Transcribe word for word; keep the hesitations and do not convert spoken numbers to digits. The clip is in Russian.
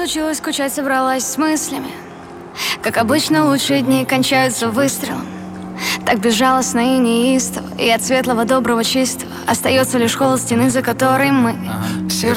научилась скучать, собралась с мыслями. Как обычно, лучшие дни кончаются выстрелом. Так безжалостно и неистово, и от светлого, доброго, чистого остается лишь холод стены, за которой мы. Сердце